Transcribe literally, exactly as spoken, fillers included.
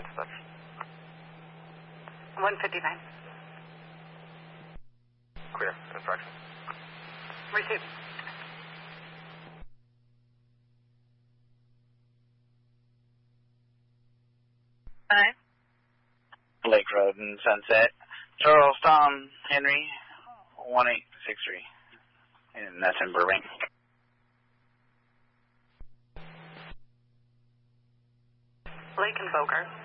Dispatch. one fifty-nine. Clear. Infraction. Received. Nine. Lake Road and Sunset. Charles Tom Henry, one eight six three. And that's in Burbank. Lake and Boker.